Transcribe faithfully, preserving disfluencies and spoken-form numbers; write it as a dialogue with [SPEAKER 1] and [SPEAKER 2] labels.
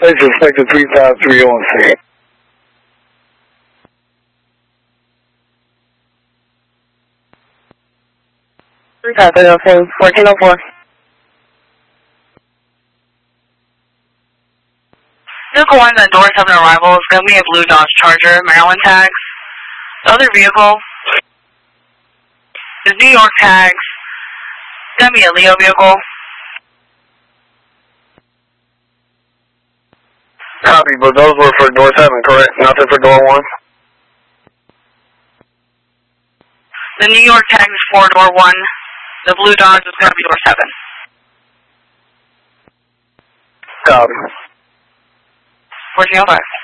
[SPEAKER 1] They suspected three five three oh six.
[SPEAKER 2] three five three oh six, fourteen oh four.
[SPEAKER 3] Vehicle one at door seven arrival is going to be a blue Dodge Charger, Maryland tags. The other vehicle is New York tags. It's going to be a Leo vehicle.
[SPEAKER 1] Copy, but those were for door seven, correct? Nothing for door one?
[SPEAKER 3] The New York tag is for door one. The blue Dodge is going to be door seven.
[SPEAKER 1] Copy.
[SPEAKER 3] fourteen oh five.